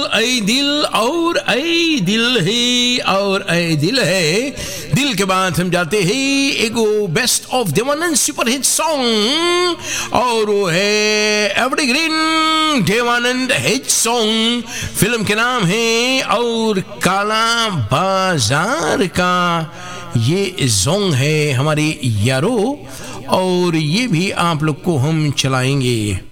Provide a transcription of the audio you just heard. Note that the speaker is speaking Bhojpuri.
ऐ दिल और ऐ दिल है और ऐ दिल है। दिल के बाद हम जाते हैं एगो best of Devanand super hit song और वो है evergreen Devanand hit song. Film के नाम है और काला बाजार का ये सॉन्ग है हमारे यारो, और ये भी आप लोग को हम चलाएंगे।